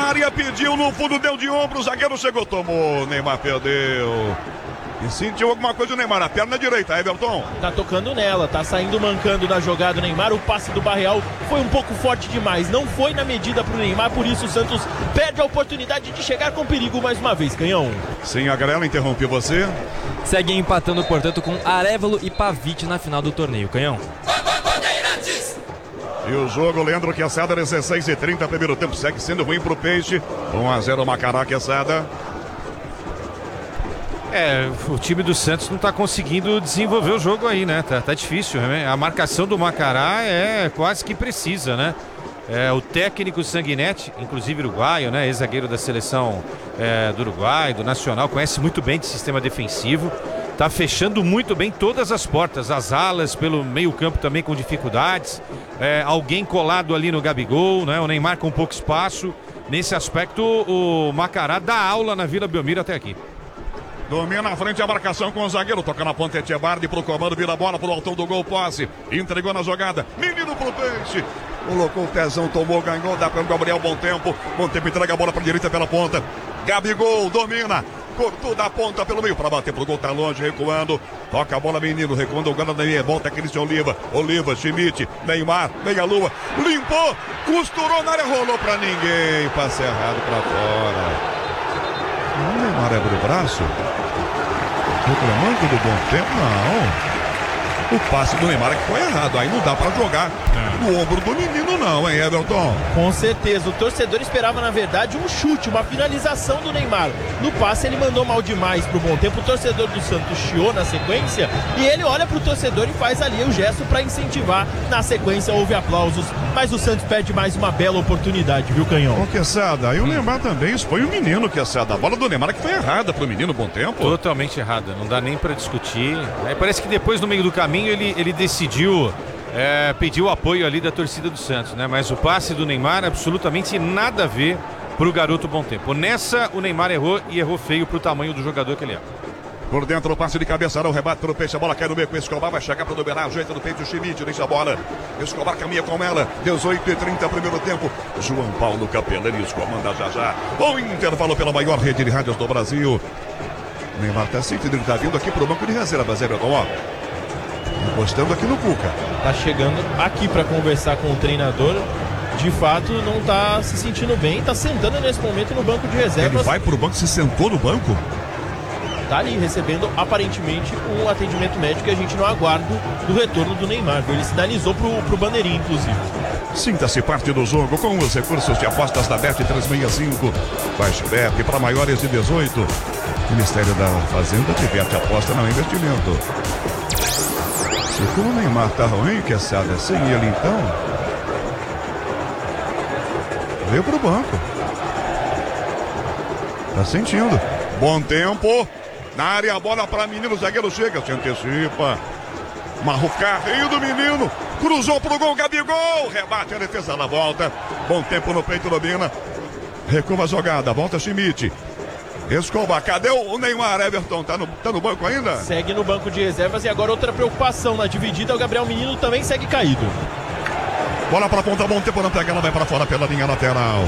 área, pediu no fundo, deu de ombro, o zagueiro chegou, tomou, Neymar perdeu. E sentiu alguma coisa o Neymar, a perna direita, Everton. Tá tocando nela, tá saindo mancando da jogada o Neymar. O passe do Barreal foi um pouco forte demais, não foi na medida pro Neymar, por isso o Santos perde a oportunidade de chegar com perigo mais uma vez, Canhão. Sim, a Garela interrompi você. Segue empatando, portanto, com Arévalo e Pavic na final do torneio, Canhão. E o jogo, Leandro Quesada, 16h30, primeiro tempo, segue sendo ruim pro Peixe. 1-0 Macará, Quesada. O time do Santos não está conseguindo desenvolver o jogo aí, né? Tá difícil, né? A marcação do Macará é quase que precisa, né? O técnico Sanguinetti, inclusive uruguaio, né? Ex-zagueiro da seleção do Uruguai, do Nacional, conhece muito bem de sistema defensivo. Tá fechando muito bem todas as portas, as alas pelo meio campo também com dificuldades. Alguém colado ali no Gabigol, né? O Neymar com pouco espaço. Nesse aspecto, o Macará dá aula na Vila Belmiro até aqui. Domina na frente a marcação com o zagueiro. Toca na ponta Etchebardi pro comando, vira a bola pro altão do gol, posse. Entregou na jogada. Menino pro Peixe. Colocou o pezão, tomou, ganhou. Dá para o Gabriel, bom tempo. Bom tempo, entrega a bola pra direita pela ponta. Gabigol domina. Cortou da ponta pelo meio para bater pro gol, tá longe, recuando. Toca a bola, menino, recuando o gol da meia. Volta Cristian Oliva. Oliva, Schmidt, Neymar, meia-lua. Limpou, costurou na área, rolou pra ninguém. Passe errado pra fora. O Neymar abre o braço. Reclamando do bom tempo, não. O passe do Neymar que foi errado. Aí não dá pra jogar no ombro do menino, não, hein, Everton? Com certeza. O torcedor esperava, na verdade, um chute, uma finalização do Neymar. No passe ele mandou mal demais pro bom tempo. O torcedor do Santos chiou na sequência e ele olha pro torcedor e faz ali o gesto pra incentivar. Na sequência houve aplausos, mas o Santos perde mais uma bela oportunidade, viu, Canhão? Ô, Quesada, e o Neymar também expõe o menino, Quesada. A bola do Neymar que foi errada pro menino, bom tempo. Totalmente errada, não dá nem pra discutir. Parece que depois, no meio do caminho, ele decidiu pedir o apoio ali da torcida do Santos, né? Mas o passe do Neymar absolutamente nada a ver pro garoto bom tempo. Nessa, o Neymar errou e errou feio pro tamanho do jogador que ele é. Por dentro, o passe de cabeça, o rebate pelo Peixe, a bola cai no meio com o Escobar, vai chegar para dominar, ajeita no peito o Schmidt, deixa a bola. Escobar caminha com ela, 18h30, primeiro tempo. João Paulo Capelanes comanda já. O intervalo pela maior rede de rádios do Brasil. O Neymar tá sentindo, ele tá vindo aqui pro banco de reservas, Everton, ó. Encostando aqui no Cuca. Tá chegando aqui para conversar com o treinador. De fato, não tá se sentindo bem, tá sentando nesse momento no banco de reservas. Ele vai pro banco, se sentou no banco? Tá ali recebendo aparentemente um atendimento médico que a gente não aguarda do retorno do Neymar, viu? Ele sinalizou pro bandeirinho, inclusive. Sinta-se parte do jogo com os recursos de apostas da Bet365. Baixe o Bet para maiores de 18. Ministério da Fazenda diverte aposta, não investimento. Se o Neymar tá ruim, que sabe, sem ele então, veio pro banco. Tá sentindo. Bom tempo. Na área, a bola para menino, o zagueiro chega, se antecipa. Marro carrinho do menino. Cruzou pro gol, Gabigol. Rebate a defesa na volta. Bom tempo no peito do Bina. Recua a jogada, volta Schmidt. Escobar, cadê o Neymar, Everton? Tá no banco ainda? Segue no banco de reservas e agora outra preocupação na dividida. O Gabriel Menino também segue caído. Bola pra ponta, bom tempo, não pega, ela vai pra fora pela linha lateral.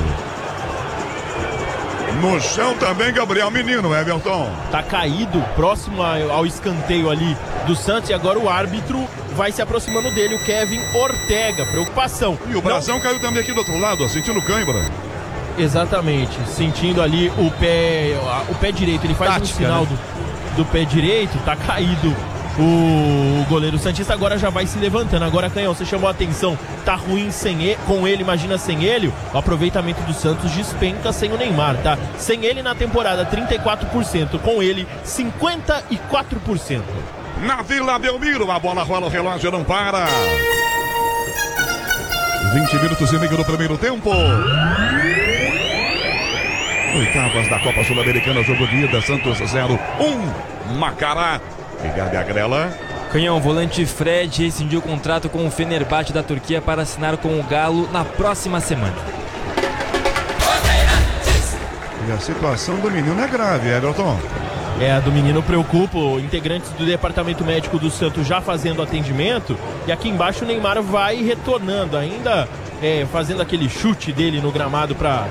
No chão também, Gabriel Menino, Everton. Tá caído, próximo ao escanteio ali do Santos. E agora o árbitro vai se aproximando dele, o Kevin Ortega. Preocupação. E o Brasão caiu também aqui do outro lado, sentindo cãibra. Exatamente, sentindo ali o pé direito. Ele faz um sinal, né, do pé direito, tá caído. O goleiro santista agora já vai se levantando. Agora, Canhão, você chamou a atenção. Tá ruim com ele, imagina sem ele. O aproveitamento do Santos despenca sem o Neymar, tá? Sem ele na temporada, 34%. Com ele, 54%. Na Vila Belmiro, a bola rola, o relógio não para. 20 minutos e meio do primeiro tempo. Oitavas da Copa Sul-Americana, jogo de ida, Santos 0-1, Macará. E Gabi Agrela. Canhão, volante Fred rescindiu o contrato com o Fenerbahçe da Turquia para assinar com o Galo na próxima semana. E a situação do menino é grave, Everton. A do menino preocupa. Integrantes do departamento médico do Santos já fazendo atendimento. E aqui embaixo o Neymar vai retornando ainda, fazendo aquele chute dele no gramado para